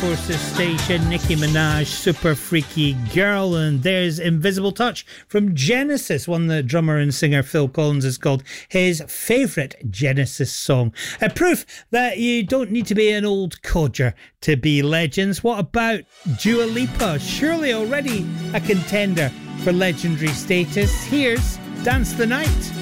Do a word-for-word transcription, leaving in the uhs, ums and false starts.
Forces station. Nicki Minaj, Super Freaky Girl. And there's Invisible Touch from Genesis, one that drummer and singer Phil Collins has called his favourite Genesis song. A proof that you don't need to be an old codger to be legends. What about Dua Lipa? Surely already a contender for legendary status. Here's Dance the Night.